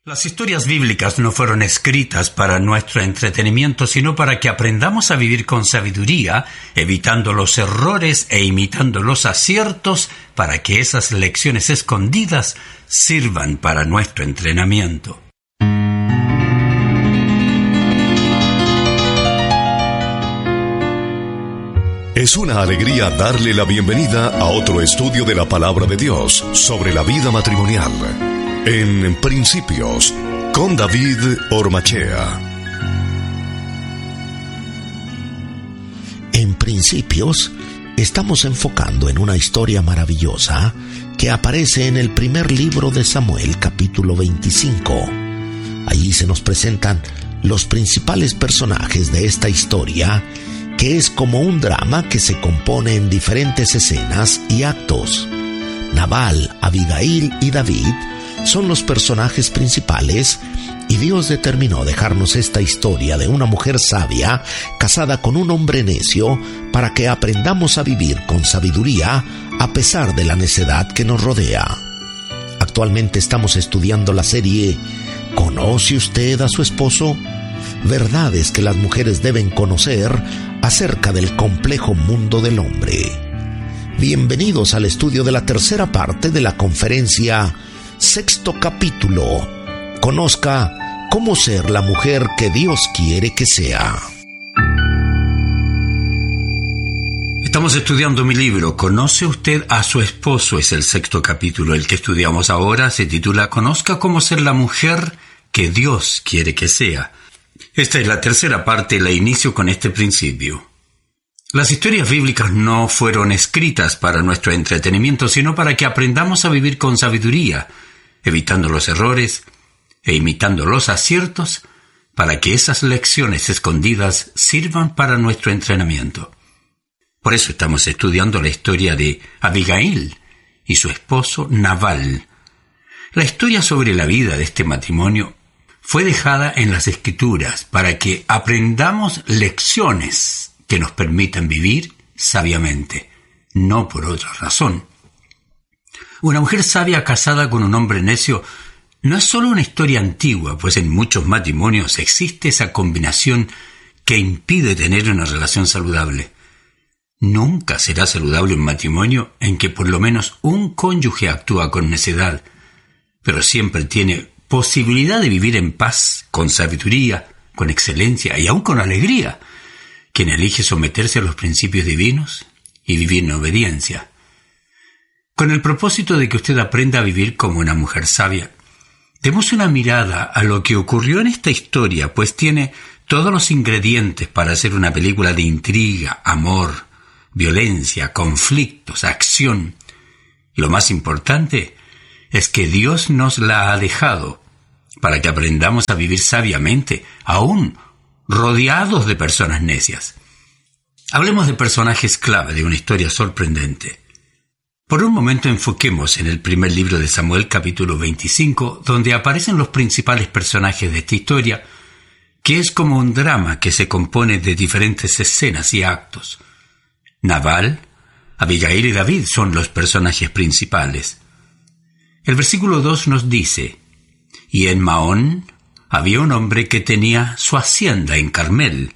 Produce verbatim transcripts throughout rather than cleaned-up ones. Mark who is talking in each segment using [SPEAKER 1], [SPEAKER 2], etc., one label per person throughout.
[SPEAKER 1] Las historias bíblicas no fueron escritas para nuestro entretenimiento, sino para que aprendamos a vivir con sabiduría, evitando los errores e imitando los aciertos, para que esas lecciones escondidas sirvan para nuestro entrenamiento.
[SPEAKER 2] Es una alegría darle la bienvenida a otro estudio de la Palabra de Dios sobre la vida matrimonial. En Principios, con David Ormachea.
[SPEAKER 3] En Principios, estamos enfocando en una historia maravillosa que aparece en el primer libro de Samuel, capítulo veinticinco. Allí se nos presentan los principales personajes de esta historia, que es como un drama que se compone en diferentes escenas y actos. Nabal, Abigail y David son los personajes principales, y Dios determinó dejarnos esta historia de una mujer sabia casada con un hombre necio para que aprendamos a vivir con sabiduría a pesar de la necedad que nos rodea. Actualmente estamos estudiando la serie ¿Conoce usted a su esposo? Verdades que las mujeres deben conocer acerca del complejo mundo del hombre. Bienvenidos al estudio de la tercera parte de la conferencia Sexto capítulo. Conozca cómo ser la mujer que Dios quiere que sea.
[SPEAKER 1] Estamos estudiando mi libro, ¿Conoce usted a su esposo? Es el sexto capítulo. El que estudiamos ahora se titula Conozca cómo ser la mujer que Dios quiere que sea. Esta es la tercera parte, la inicio con este principio. Las historias bíblicas no fueron escritas para nuestro entretenimiento, sino para que aprendamos a vivir con sabiduría, evitando los errores e imitando los aciertos, para que esas lecciones escondidas sirvan para nuestro entrenamiento. Por eso estamos estudiando la historia de Abigail y su esposo Nabal. La historia sobre la vida de este matrimonio fue dejada en las Escrituras para que aprendamos lecciones que nos permitan vivir sabiamente, no por otra razón. Una mujer sabia casada con un hombre necio no es solo una historia antigua, pues en muchos matrimonios existe esa combinación que impide tener una relación saludable. Nunca será saludable un matrimonio en que por lo menos un cónyuge actúa con necedad, pero siempre tiene posibilidad de vivir en paz, con sabiduría, con excelencia y aún con alegría, quien elige someterse a los principios divinos y vivir en obediencia. Con el propósito de que usted aprenda a vivir como una mujer sabia, demos una mirada a lo que ocurrió en esta historia, pues tiene todos los ingredientes para hacer una película de intriga, amor, violencia, conflictos, acción. Lo más importante es que Dios nos la ha dejado para que aprendamos a vivir sabiamente, aún rodeados de personas necias. Hablemos de personajes clave de una historia sorprendente. Por un momento enfoquemos en el primer libro de Samuel, capítulo veinticinco, donde aparecen los principales personajes de esta historia, que es como un drama que se compone de diferentes escenas y actos. Nabal, Abigail y David son los personajes principales. El versículo dos nos dice: y en Maón había un hombre que tenía su hacienda en Carmel,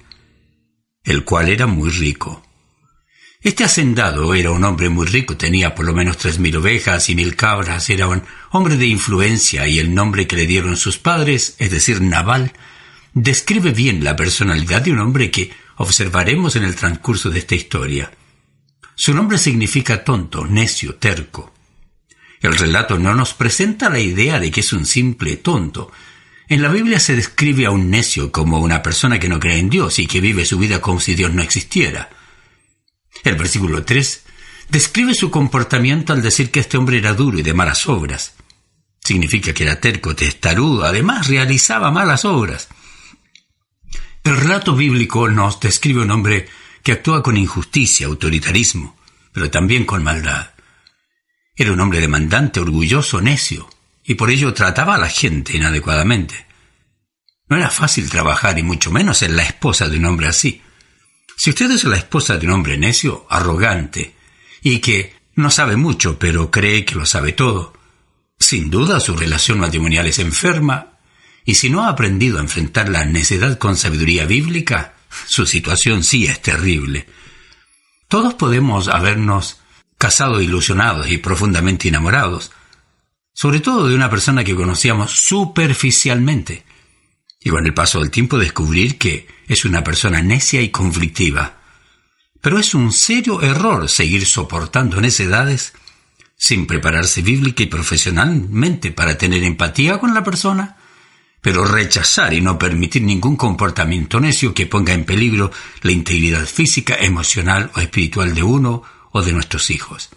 [SPEAKER 1] el cual era muy rico. Este hacendado era un hombre muy rico, tenía por lo menos tres mil ovejas y mil cabras, era un hombre de influencia, y el nombre que le dieron sus padres, es decir, Nabal, describe bien la personalidad de un hombre que observaremos en el transcurso de esta historia. Su nombre significa tonto, necio, terco. El relato no nos presenta la idea de que es un simple tonto. En la Biblia se describe a un necio como una persona que no cree en Dios y que vive su vida como si Dios no existiera. El versículo tres describe su comportamiento al decir que este hombre era duro y de malas obras. Significa que era terco, testarudo, además realizaba malas obras. El relato bíblico nos describe un hombre que actúa con injusticia, autoritarismo, pero también con maldad. Era un hombre demandante, orgulloso, necio, y por ello trataba a la gente inadecuadamente. No era fácil trabajar, y mucho menos ser la esposa de un hombre así. Si usted es la esposa de un hombre necio, arrogante, y que no sabe mucho, pero cree que lo sabe todo, sin duda su relación matrimonial es enferma Y si no ha aprendido a enfrentar la necedad con sabiduría bíblica, su situación sí es terrible. Todos podemos habernos casado ilusionados y profundamente enamorados, sobre todo de una persona que conocíamos superficialmente, y con el paso del tiempo descubrir que es una persona necia y conflictiva. Pero es un serio error seguir soportando necedades sin prepararse bíblica y profesionalmente para tener empatía con la persona, pero rechazar y no permitir ningún comportamiento necio que ponga en peligro la integridad física, emocional o espiritual de uno o de nuestros hijos.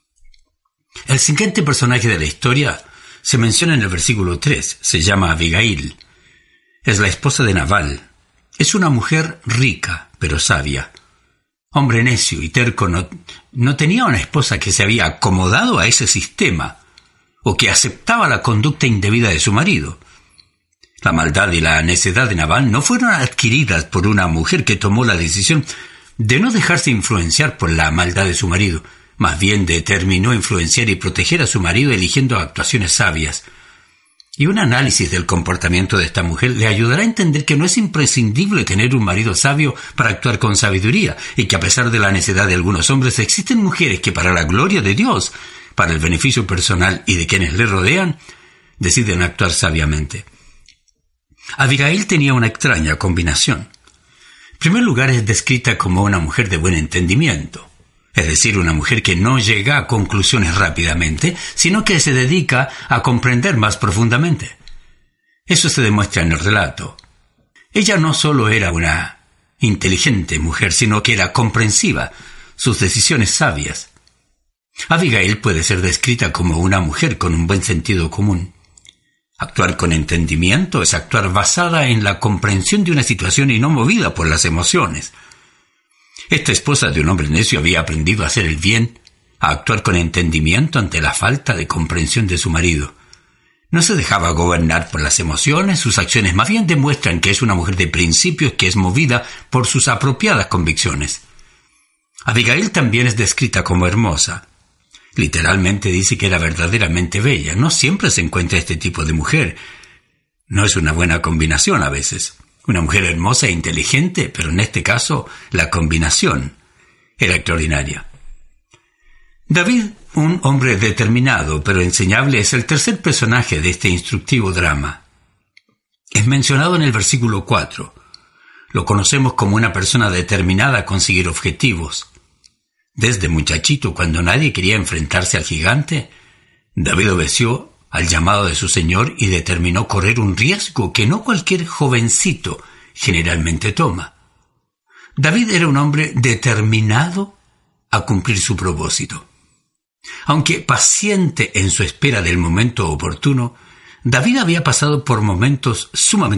[SPEAKER 1] El siguiente personaje de la historia se menciona en el versículo tres, se llama Abigail. Es la esposa de Nabal. Es una mujer rica, pero sabia. Hombre necio y terco, no, no tenía una esposa que se había acomodado a ese sistema o que aceptaba la conducta indebida de su marido. La maldad y la necedad de Nabal no fueron adquiridas por una mujer que tomó la decisión de no dejarse influenciar por la maldad de su marido. Más bien determinó influenciar y proteger a su marido eligiendo actuaciones sabias. Y un análisis del comportamiento de esta mujer le ayudará a entender que no es imprescindible tener un marido sabio para actuar con sabiduría, y que a pesar de la necedad de algunos hombres existen mujeres que para la gloria de Dios, para el beneficio personal y de quienes le rodean, deciden actuar sabiamente. Abigail tenía una extraña combinación. En primer lugar, es descrita como una mujer de buen entendimiento, es decir, una mujer que no llega a conclusiones rápidamente, sino que se dedica a comprender más profundamente. Eso se demuestra en el relato. Ella no solo era una inteligente mujer, sino que era comprensiva, sus decisiones sabias. Abigail puede ser descrita como una mujer con un buen sentido común. Actuar con entendimiento es actuar basada en la comprensión de una situación y no movida por las emociones. Esta esposa de un hombre necio había aprendido a hacer el bien, a actuar con entendimiento ante la falta de comprensión de su marido. No se dejaba gobernar por las emociones, sus acciones más bien demuestran que es una mujer de principios que es movida por sus apropiadas convicciones. Abigail también es descrita como hermosa. Literalmente dice que era verdaderamente bella. No siempre se encuentra este tipo de mujer. No es una buena combinación a veces. Una mujer hermosa e inteligente, pero en este caso la combinación era extraordinaria. David, un hombre determinado pero enseñable, es el tercer personaje de este instructivo drama. Es mencionado en el versículo cuatro. Lo conocemos como una persona determinada a conseguir objetivos. Desde muchachito, cuando nadie quería enfrentarse al gigante, David obedeció al llamado de su señor y determinó correr un riesgo que no cualquier jovencito generalmente toma. David era un hombre determinado a cumplir su propósito. Aunque paciente en su espera del momento oportuno, David había pasado por momentos sumamente